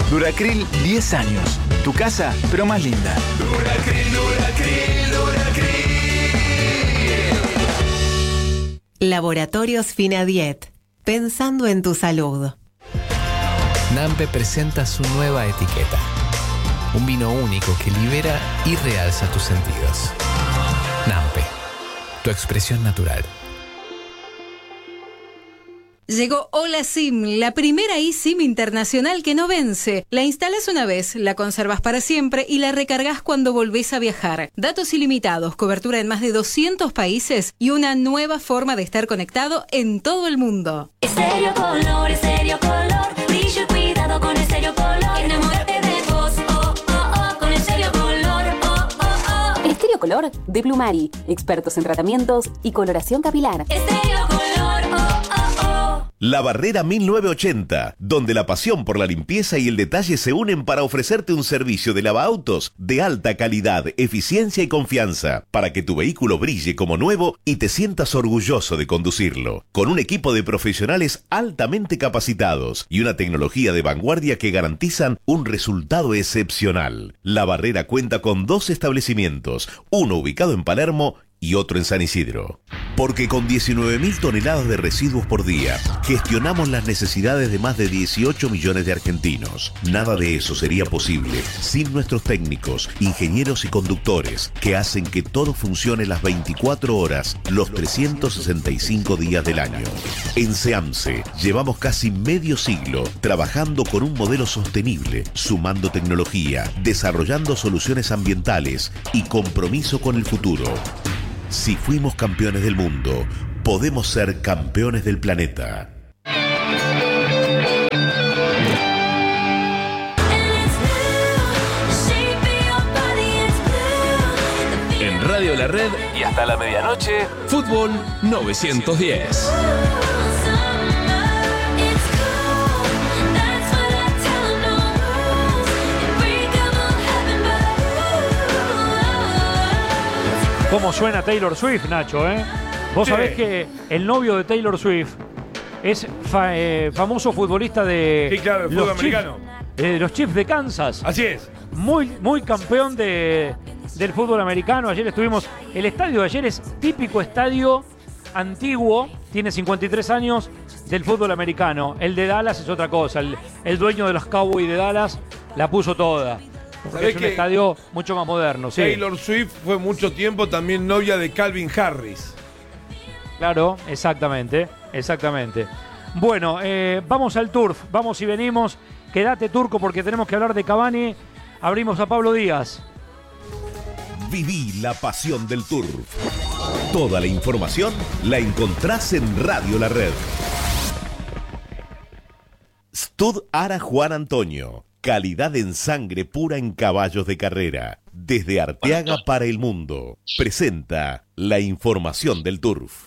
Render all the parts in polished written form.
Duracril 10 años. Tu casa, pero más linda. Duracril, Duracril, Duracril. Laboratorios Finadiet. Pensando en tu salud. Nampe presenta su nueva etiqueta. Un vino único que libera y realza tus sentidos. Nampe, tu expresión natural. Llegó Hola SIM, la primera eSIM internacional que no vence. La instalas una vez, la conservas para siempre y la recargas cuando volvés a viajar. Datos ilimitados, cobertura en más de 200 países y una nueva forma de estar conectado en todo el mundo. Estéreo Color, brillo y cuidado con Estéreo Color. Enamórate de vos, oh, oh, oh, con Estéreo Color, oh, oh, oh. Estéreo Color de Plumari, expertos en tratamientos y coloración capilar. Estéreo Color, oh, oh, oh. La Barrera 1980, donde la pasión por la limpieza y el detalle se unen para ofrecerte un servicio de lavaautos de alta calidad, eficiencia y confianza, para que tu vehículo brille como nuevo y te sientas orgulloso de conducirlo. Con un equipo de profesionales altamente capacitados y una tecnología de vanguardia que garantizan un resultado excepcional. La Barrera cuenta con 2 establecimientos, uno ubicado en Palermo y otro en San Isidro. Porque con 19.000 toneladas de residuos por día, gestionamos las necesidades de más de 18 millones de argentinos. Nada de eso sería posible sin nuestros técnicos, ingenieros y conductores, que hacen que todo funcione las 24 horas, los 365 días del año. En SEAMSE llevamos casi medio siglo trabajando con un modelo sostenible, sumando tecnología, desarrollando soluciones ambientales y compromiso con el futuro. Si fuimos campeones del mundo, podemos ser campeones del planeta. En Radio La Red y hasta la medianoche, Fútbol 910. ¿Cómo suena Taylor Swift, Nacho, Vos sabés que el novio de Taylor Swift es famoso futbolista de... Sí, claro, el fútbol americano. Los Chiefs de Kansas. Así es. Muy campeón del fútbol americano. Ayer estuvimos... El estadio de ayer es típico estadio antiguo. Tiene 53 años del fútbol americano. El de Dallas es otra cosa. El dueño de los Cowboys de Dallas la puso toda. Porque es un estadio mucho más moderno, sí. Taylor Swift fue mucho tiempo también novia de Calvin Harris. Claro, exactamente. Bueno, vamos al Turf, vamos y venimos. Quédate, Turco, porque tenemos que hablar de Cavani. Abrimos a Pablo Díaz. Viví la pasión del Turf. Toda la información la encontrás en Radio La Red. Stud Ara Juan Antonio. Calidad en sangre pura en caballos de carrera. Desde Arteaga para el mundo. Presenta la información del Turf.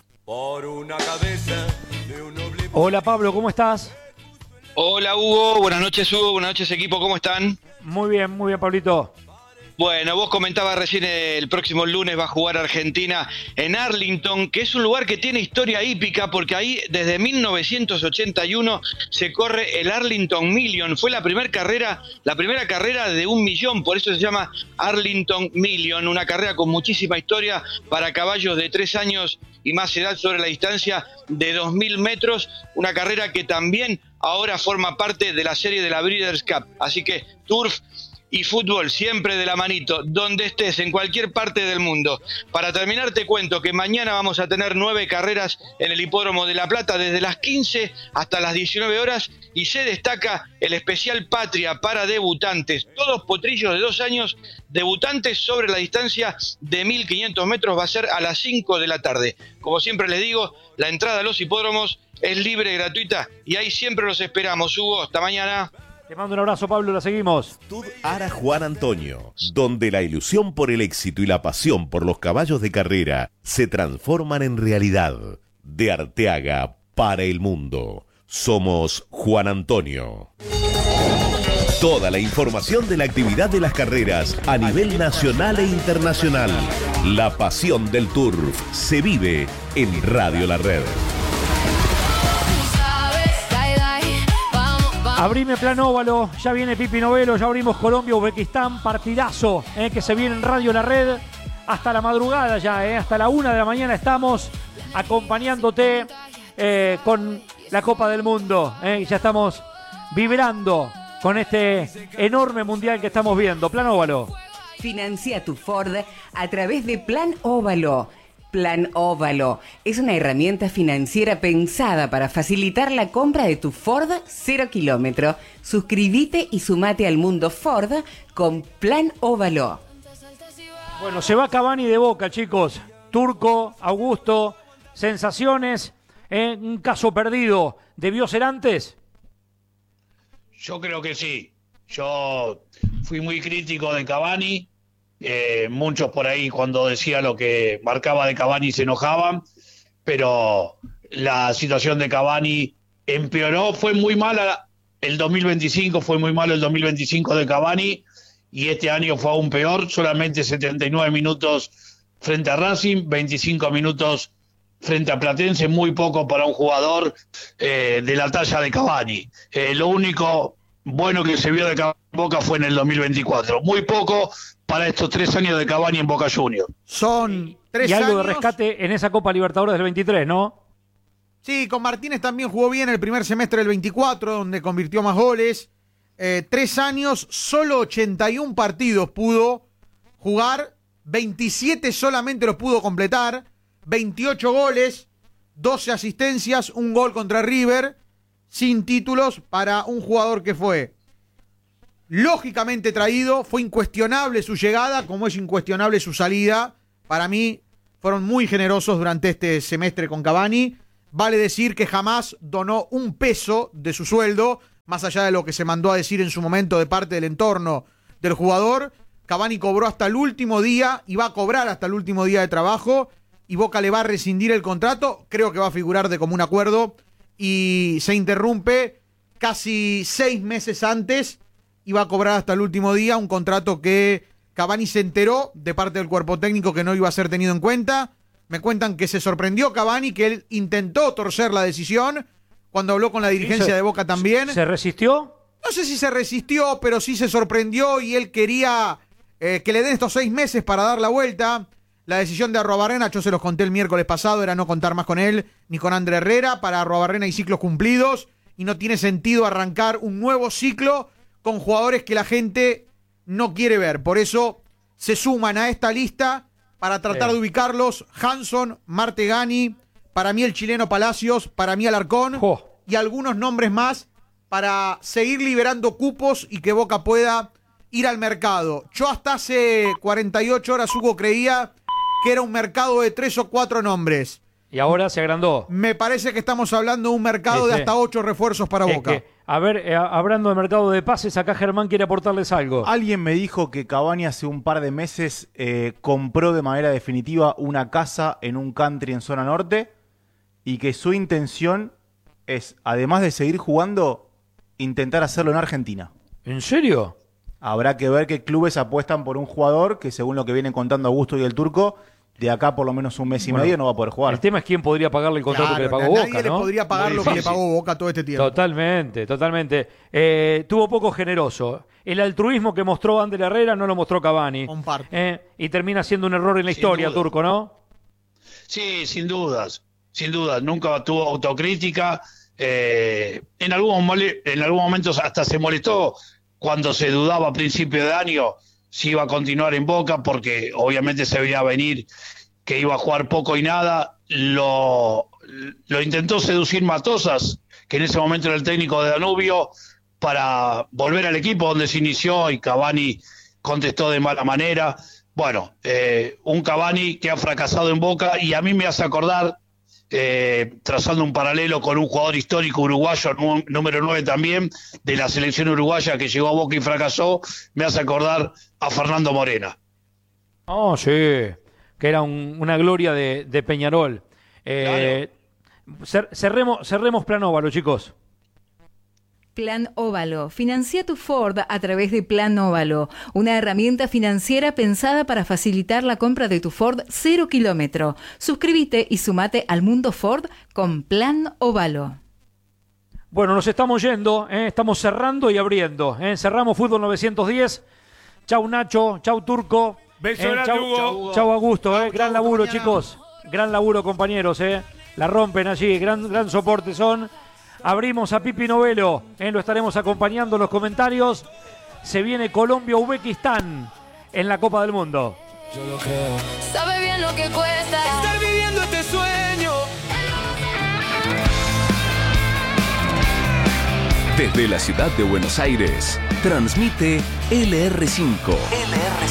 Hola Pablo, ¿cómo estás? Hola Hugo, buenas noches Hugo, buenas noches equipo, ¿cómo están? Muy bien Pablito. Bueno, vos comentabas recién el próximo lunes va a jugar Argentina en Arlington, que es un lugar que tiene historia hípica porque ahí desde 1981 se corre el Arlington Million. Fue la primera carrera de 1 millón, por eso se llama Arlington Million, una carrera con muchísima historia para caballos de 3 años y más edad sobre la distancia de 2.000 metros, una carrera que también ahora forma parte de la serie de la Breeders' Cup, así que Turf y fútbol siempre de la manito, donde estés, en cualquier parte del mundo. Para terminar te cuento que mañana vamos a tener 9 carreras en el Hipódromo de La Plata, desde las 15 hasta las 19 horas, y se destaca el especial Patria para debutantes, todos potrillos de 2 años, debutantes sobre la distancia de 1.500 metros, va a ser a las 5 de la tarde. Como siempre les digo, la entrada a los hipódromos es libre y gratuita, y ahí siempre los esperamos. Hugo, hasta mañana. Te mando un abrazo, Pablo, la seguimos. Stud Ara Juan Antonio, donde la ilusión por el éxito y la pasión por los caballos de carrera se transforman en realidad. De Arteaga para el mundo. Somos Juan Antonio. Toda la información de la actividad de las carreras a nivel nacional e internacional. La pasión del Turf se vive en Radio La Red. Abrime Plan Óvalo, ya viene Pipi Novelo, ya abrimos Colombia, Uzbekistán, partidazo que se viene en Radio La Red hasta la madrugada ya, hasta la 1 de la mañana estamos acompañándote con la Copa del Mundo, ya estamos vibrando con este enorme mundial que estamos viendo. Plan Óvalo. Financia tu Ford a través de Plan Óvalo. Plan Óvalo es una herramienta financiera pensada para facilitar la compra de tu Ford 0 kilómetro. Suscríbete y sumate al mundo Ford con Plan Óvalo. Bueno, se va Cavani de Boca, chicos. Turco, Augusto, sensaciones, un caso perdido. ¿Debió ser antes? Yo creo que sí. Yo fui muy crítico de Cavani. Muchos por ahí cuando decía lo que marcaba de Cavani se enojaban, pero la situación de Cavani empeoró, fue muy mala el 2025, fue muy malo el 2025 de Cavani y este año fue aún peor, solamente 79 minutos frente a Racing, 25 minutos frente a Platense, muy poco para un jugador de la talla de Cavani. Lo único bueno que se vio de Cavani en Boca fue en el 2024, muy poco para estos 3 años de Cavani en Boca Juniors. Son 3 años. Y algo de rescate en esa Copa Libertadores del 23, ¿no? Sí, con Martínez también jugó bien el primer semestre del 24, donde convirtió más goles. 3 años, solo 81 partidos pudo jugar, 27 solamente los pudo completar, 28 goles, 12 asistencias, un gol contra River, sin títulos para un jugador que fue lógicamente traído, fue incuestionable su llegada, como es incuestionable su salida. Para mí fueron muy generosos durante este semestre con Cavani. Vale decir que jamás donó un peso de su sueldo, más allá de lo que se mandó a decir en su momento de parte del entorno del jugador. Cavani cobró hasta el último día y va a cobrar hasta el último día de trabajo, y Boca le va a rescindir el contrato. Creo que va a figurar de común acuerdo y se interrumpe casi 6 meses antes y va a cobrar hasta el último día un contrato que Cavani se enteró de parte del cuerpo técnico que no iba a ser tenido en cuenta. Me cuentan que se sorprendió Cavani, que él intentó torcer la decisión cuando habló con la dirigencia de Boca también. ¿Se resistió? No sé si se resistió, pero sí se sorprendió y él quería que le den estos 6 meses para dar la vuelta. La decisión de Arruabarrena, yo se los conté el miércoles pasado, era no contar más con él ni con André Herrera. Para Arruabarrena hay ciclos cumplidos y no tiene sentido arrancar un nuevo ciclo con jugadores que la gente no quiere ver. Por eso se suman a esta lista para tratar de ubicarlos Hanson, Martegani, para mí el chileno Palacios, para mí Alarcón y algunos nombres más para seguir liberando cupos y que Boca pueda ir al mercado. Yo hasta hace 48 horas, Hugo, creía que era un mercado de 3 o 4 nombres. Y ahora se agrandó. Me parece que estamos hablando de un mercado de hasta 8 refuerzos para Boca. A ver, hablando de mercado de pases, acá Germán quiere aportarles algo. Alguien me dijo que Cavani hace un par de meses compró de manera definitiva una casa en un country en zona norte y que su intención es, además de seguir jugando, intentar hacerlo en Argentina. ¿En serio? Habrá que ver qué clubes apuestan por un jugador que, según lo que vienen contando Augusto y el Turco, de acá por lo menos un mes y medio no va a poder jugar. El tema es quién podría pagarle el contrato que le pagó Boca, ¿no? Nadie le podría pagar lo que le pagó Boca todo este tiempo. Totalmente. Tuvo poco generoso. El altruismo que mostró Ander Herrera no lo mostró Cavani. Y termina siendo un error en la historia, Turco, ¿no? Sí, sin dudas. Nunca tuvo autocrítica. En algún momento hasta se molestó cuando se dudaba a principio de año si iba a continuar en Boca, porque obviamente se veía venir que iba a jugar poco y nada. Lo intentó seducir Matosas, que en ese momento era el técnico de Danubio, para volver al equipo donde se inició, y Cavani contestó de mala manera. Bueno, un Cavani que ha fracasado en Boca, y a mí me hace acordar, trazando un paralelo con un jugador histórico uruguayo, número 9 también, de la selección uruguaya que llegó a Boca y fracasó, me hace acordar a Fernando Morena. Oh, sí, que era una gloria de Peñarol. Claro. Cerremos Plan Óvalo, chicos. Plan Óvalo. Financia tu Ford a través de Plan Óvalo, una herramienta financiera pensada para facilitar la compra de tu Ford 0 kilómetro. Suscríbete y sumate al mundo Ford con Plan Óvalo. Bueno, nos estamos yendo, estamos cerrando y abriendo. Cerramos Fútbol 910. Chau Nacho, chau Turco. Beso grande, Hugo. Chau Augusto, gran laburo, chicos. Gran laburo, compañeros. La rompen allí, gran soporte son. Abrimos a Pipi Novelo, lo estaremos acompañando en los comentarios. Se viene Colombia-Uzbekistán en la Copa del Mundo. Yo lo creo. Sabe bien lo que cuesta estar viviendo este sueño. Desde la ciudad de Buenos Aires, transmite LR5.